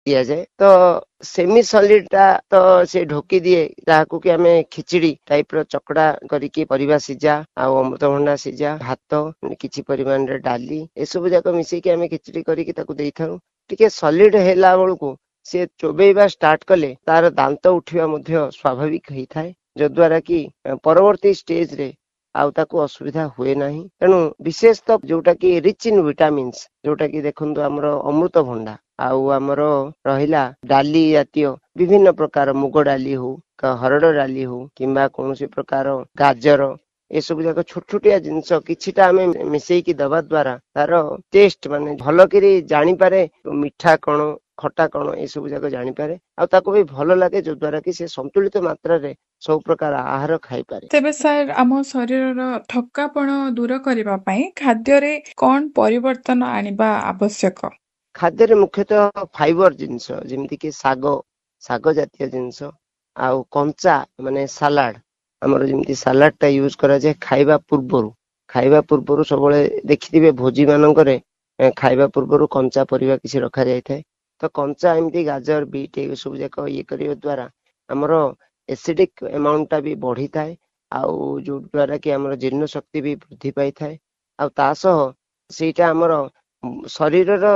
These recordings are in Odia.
दिया जाए। तो सेमी सॉलिड टा तो से ढोकी दिए जहां कि आम खिचड़ी टाइप रो चकड़ा करके परिवा सिझा आउ अमृतभंडा सिझा भात किछि परिमाण रे डाली ए सब जाक मिसेकी आम खिचड़ी करके ताकू देई थाउ। टिके सॉलिड हैला बेलू से चोबेଇବା स्टार्ट कले तार दांत उठिबा मध्य स्वाभाविक होइथाय जद्वारा कि परवर्ती स्टेज रे आउ ताकू असुविधा हुए नाही। तेणु विशेष तो जोटा कि रिच इन विटामिन्स जोटा कि देखंतु हमर अमृतभंडा आउ ଆମର ରହିଲା ଡାଲି ଜାତୀୟ ବିଭିନ୍ନ ପ୍ରକାର ମୁଗ ଡାଲି ହଉ ହରଡ଼ ଡାଲି ହଉ କିମ୍ବା କୌଣସି ପ୍ରକାର ଗାଜର ଏସବୁ ଯାକ ଛୋଟ ଛୋଟିଆ ଜିନିଷ କିଛିଟା ଆମେ ମିଶେଇକି ଦବା ଦ୍ୱାରା ତାର ଟେଷ୍ଟ ମାନେ ଭଲ କରି ଜାଣିପାରେ ମିଠା କଣ ଖଟା କଣ ଏସବୁ ଯାକ ଜାଣିପାରେ ଆଉ ତାକୁ ବି ଭଲ ଲାଗେ ଯଦ୍ୱାରା କି ସେ ସନ୍ତୁଳିତ ମାତ୍ରାରେ ସବୁ ପ୍ରକାର ଆହାର ଖାଇପାରେ। ତେବେ ସାର୍ ଆମ ଶରୀରର ଥକାପଣ ଦୂର କରିବା ପାଇଁ ଖାଦ୍ୟରେ କଣ ପରିବର୍ତ୍ତନ ଆଣିବା ଆବଶ୍ୟକ? ଖାଦ୍ୟରେ ମୁଖ୍ୟତଃ ଫାଇବର ଜିନିଷ ଯେମିତି କି ଶାଗ ଜାତୀୟ ଜିନିଷ ଆଉ କଞ୍ଚା ମାନେ ସାଲାଡ ଆମର ଯେମିତି ସାଲାଡ ଟା ୟୁଜ କରାଯାଏ ଖାଇବା ପୂର୍ବରୁ ସବୁବେଳେ ଦେଖିଥିବେ ଭୋଜି ମାନଙ୍କରେ ଖାଇବା ପୂର୍ବରୁ କଞ୍ଚା ପରିବା କିଛି ରଖାଯାଇଥାଏ। ତ କଞ୍ଚା ଏମିତି ଗାଜର ବିଟ୍ ଏ ସବୁ ଯାକ ଇଏ କରିବା ଦ୍ୱାରା ଆମର ଏସିଡିକ ଆମାଉଣ୍ଟ ଟା ବି ବଢିଥାଏ ଆଉ ଯୋଉ ଦ୍ୱାରା କି ଆମର ଜୀର୍ଣ୍ଣ ଶକ୍ତି ବି ବୃଦ୍ଧି ପାଇଥାଏ ଆଉ ତା ସହ ସେଇଟା ଆମର ଶରୀରର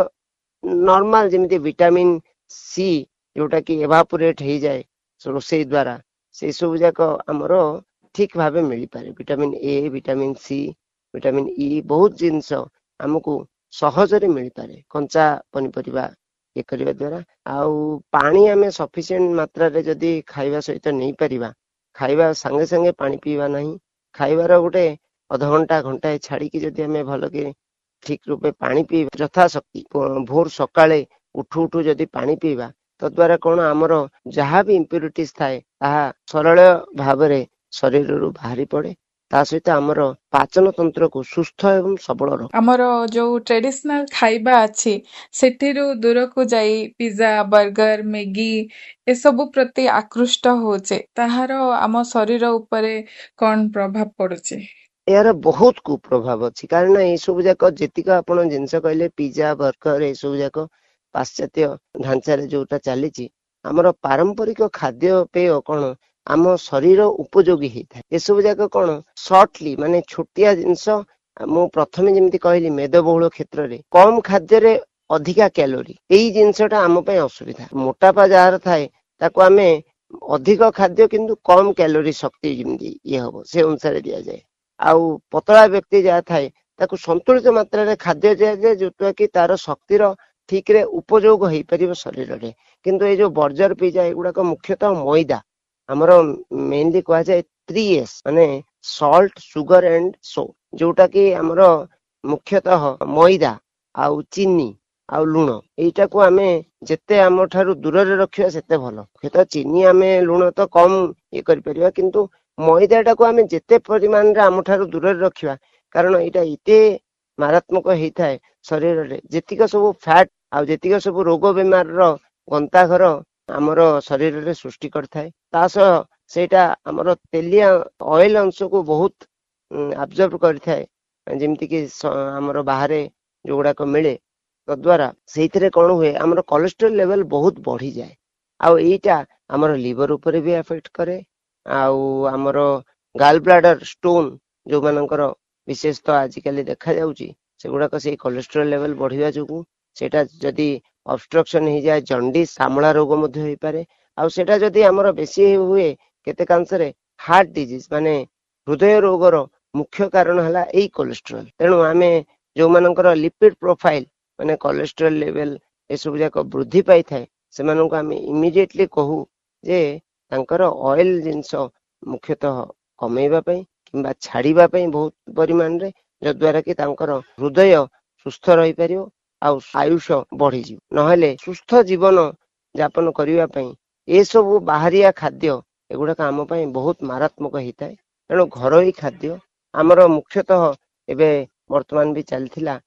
ନର୍ମାଲ ଯେମିତି ଭିଟାମିନ୍ ସି ଯୋଉଟା କି ଏଭାପୋରେଟ ହେଇଯାଏ ରୋଷେଇ ଦ୍ୱାରା ସେ ସବୁ ଯାକ ଆମର ଠିକ ଭାବେ ମିଳିପାରେ। Vitamin A vitamin C vitamin E ବହୁତ ଜିନିଷ ଆମକୁ ସହଜରେ ମିଳିପାରେ କଞ୍ଚା ପନିପରିବା ଇଏ କରିବା ଦ୍ୱାରା। ଆଉ ପାଣି ଆମେ ସଫିସିଏଣ୍ଟ ମାତ୍ରାରେ ଯଦି ଖାଇବା ସହିତ ନେଇପାରିବା ଖାଇବା ସାଙ୍ଗେ ସାଙ୍ଗେ ପାଣି ପିଇବା ନାହିଁ ଖାଇବାର ଗୋଟେ ଅଧଘଣ୍ଟା ଘଣ୍ଟାଏ ଛାଡିକି ଯଦି ଆମେ ଭଲକି ଠିକ ରୂପେ ପାଣି ପିଇବା ଯଥାଶକ୍ତି ଭୋର ସକାଳେ ଉଠୁ ଉଠୁ ଯଦି ପାଣି ପିଇବା ତଦ୍ୱାରା କଣ ଆମର ଯାହା ବି ଇମ୍ପ୍ୟୁରିଟିଜ ଥାଏ ତାହା ସରଳ ଭାବରେ ଶରୀରରୁ ବାହାରି ପଡେ ତା ସହିତ ଆମର ପାଚନ ତନ୍ତ୍ରକୁ ସୁସ୍ଥ ଏବଂ ସବଳ ରଖେ। ଆମର ଯୋଉ ଟ୍ରେଡିସନାଲ ଖାଇବା ଅଛି ସେଥିରୁ ଦୂରକୁ ଯାଇ ପିଜା ବର୍ଗର ମ୍ୟାଗି ଏସବୁ ପ୍ରତି ଆକୃଷ୍ଟ ହଉଛେ ତାହାର ଆମ ଶରୀର ଉପରେ କଣ ପ୍ରଭାବ ପଡୁଛି? ଏହାର ବହୁତ କୁପ୍ରଭାବ ଅଛି କାରଣ ଏଇ ସବୁ ଯାକ ଯେତିକ ଆପଣ ଜିନିଷ କହିଲେ ପିଜା ବର୍ଗର ଏଇ ସବୁ ଯାକ ପାଶ୍ଚାତ୍ୟ ଢାଞ୍ଚାରେ ଯୋଉଟା ଚାଲିଛି ଆମର ପାରମ୍ପରିକ ଖାଦ୍ୟପେୟ କଣ ଆମ ଶରୀର ଉପଯୋଗୀ ହେଇଥାଏ। ଏସବୁ ଯାକ କଣ ସର୍ଟଲି ମାନେ ଛୋଟିଆ ଜିନିଷ ମୁଁ ପ୍ରଥମେ ଯେମିତି କହିଲି ମେଦବହୁଳ କ୍ଷେତ୍ରରେ କମ ଖାଦ୍ୟରେ ଅଧିକା କ୍ୟାଲୋରି ଏଇ ଜିନିଷଟା ଆମ ପାଇଁ ଅସୁବିଧା। ମୋଟାପା ଯାହାର ଥାଏ ତାକୁ ଆମେ ଅଧିକ ଖାଦ୍ୟ କିନ୍ତୁ କମ କ୍ୟାଲୋରି ଶକ୍ତି ଯେମିତି ଇଏ ହବ ସେ ଅନୁସାରେ ଦିଆଯାଏ ଆଉ ପତଳା ବ୍ୟକ୍ତି ଯାହା ଥାଏ ତାକୁ ସନ୍ତୁଳିତ ମାତ୍ରାରେ ଖାଦ୍ୟ ଦିଆଯାଏ ଯୋଉଟା କି ତାର ଶକ୍ତିର ଠିକ ରେ ଉପଯୋଗ ହେଇପାରିବ ଶରୀରରେ। କିନ୍ତୁ ଏଇ ଯୋଉ ବର୍ଜର ପିଜା ଏଗୁଡାକ ମୁଖ୍ୟତଃ ମଇଦା ଆମର ମେନଲି କୁହାଯାଏ 3S ମାନେ ସଲ୍ଟ ସୁଗର ଆଣ୍ଡ ସୋ ଯୋଉଟା କି ଆମର ମୁଖ୍ୟତଃ ମଇଦା ଆଉ ଚିନି ଆଉ ଲୁଣ ଏଇଟାକୁ ଆମେ ଯେତେ ଆମ ଠାରୁ ଦୂରରେ ରଖିବା ସେତେ ଭଲ। ମୁଖ୍ୟତଃ ଚିନି ଆମେ ଲୁଣ ତ କମ ଇଏ କରିପାରିବା କିନ୍ତୁ ମଇଦାଟାକୁ ଆମେ ଯେତେ ପରିମାଣରେ ଆମ ଠାରୁ ଦୂରରେ ରଖିବା କାରଣ ଏଇଟା ଏତେ ମାରାତ୍ମକ ହେଇଥାଏ ଶରୀରରେ ଯେତିକ ସବୁ ଫ୍ୟାଟ ଆଉ ଯେତିକ ସବୁ ରୋଗ ବେମାରର ଗନ୍ତାଘର ଆମର ଶରୀରରେ ସୃଷ୍ଟି କରିଥାଏ ତା ସହ ସେଇଟା ଆମର ତେଲିଆ ଅଏଲ ଅଂଶକୁ ବହୁତ ଆବଜର୍ଭ କରିଥାଏ ଯେମିତିକି ଆମର ବାହାରେ ଯୋଉଗୁଡାକ ମିଳେ ତଦ୍ୱାରା ସେଇଥିରେ କଣ ହୁଏ ଆମର କୋଲେଷ୍ଟ୍ରଲ ଲେଭେଲ ବହୁତ ବଢିଯାଏ ଆଉ ଏଇଟା ଆମର ଲିଭର ଉପରେ ବି ଆଫେକ୍ଟ କରେ ଆଉ ଆମର ଗାଲ ବ୍ଲାଡର ଷ୍ଟୋନ ଯୋଉମାନଙ୍କର ବିଶେଷତଃ ଆଜିକାଲି ଦେଖାଯାଉଛି ସେଗୁଡାକ ସେଇ କୋଲେଷ୍ଟ୍ରଲ ଲେଭେଲ ବଢିବା ଯୋଗୁଁ ସେଇଟା ଯଦି ଅବଷ୍ଟ୍ରକ୍ସନ ହେଇଯାଏ ଜଣ୍ଡିସ ସାମଳା ରୋଗ ମଧ୍ୟ ହେଇପାରେ ଆଉ ସେଇଟା ଯଦି ଆମର ବେଶୀ ହୁଏ କେତେକାଂଶରେ ହାର୍ଟ ଡିଜିଜ ମାନେ ହୃଦୟ ରୋଗର ମୁଖ୍ୟ କାରଣ ହେଲା ଏଇ କୋଲେଷ୍ଟ୍ରଲ। ତେଣୁ ଆମେ ଯୋଉମାନଙ୍କର ଲିପିଡ ପ୍ରୋଫାଇଲ ମାନେ କୋଲେଷ୍ଟ୍ରଲ ଲେଭେଲ ଏସବୁ ଯାକ ବୃଦ୍ଧି ପାଇଥାଏ ସେମାନଙ୍କୁ ଆମେ ଇମିଡିଏଟଲି କହୁ ଯେ ତାଙ୍କର ଅଏଲ ଜିନିଷ ମୁଖ୍ୟତଃ କମେଇବା ପାଇଁ କିମ୍ବା ଛାଡିବା ପାଇଁ ବହୁତ ପରିମାଣରେ ଯଦ୍ୱାରା କି ତାଙ୍କର ହୃଦୟ ସୁସ୍ଥ ରହିପାରିବ ଆଉ ଆୟୁଷ ବଢିଯିବ। ନହେଲେ ସୁସ୍ଥ ଜୀବନ ଯାପନ କରିବା ପାଇଁ ଏସବୁ ବାହାରିଆ ଖାଦ୍ୟ ଏଗୁଡାକ ଆମ ପାଇଁ ବହୁତ ମାରାତ୍ମକ ହେଇଥାଏ। ତେଣୁ ଘରୋଇ ଖାଦ୍ୟ ଆମର ମୁଖ୍ୟତଃ ଏବେ ବର୍ତ୍ତମାନ ବି ଚାଲିଥିଲା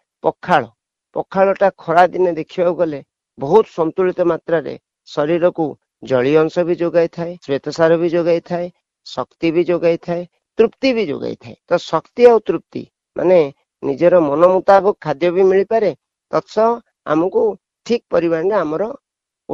ପଖାଳଟା ଖରା ଦିନେ ଦେଖିବାକୁ ଗଲେ ବହୁତ ସନ୍ତୁଳିତ ମାତ୍ରାରେ ଶରୀରକୁ ଜଳୀୟ ଅଂଶ ବି ଯୋଗାଇଥାଏ ଶ୍ଵେତସାର ବି ଯୋଗାଇଥାଏ ଶକ୍ତି ବି ଯୋଗାଇଥାଏ ତୃପ୍ତି ବି ଯୋଗାଇଥାଏ। ତ ଶକ୍ତି ଆଉ ତୃପ୍ତି ମାନେ ନିଜର ମନ ମୁତାବକ ଖାଦ୍ୟ ବି ମିଳିପାରେ ତତ୍ସହ ଆମକୁ ଠିକ ପରିମାଣରେ ଆମର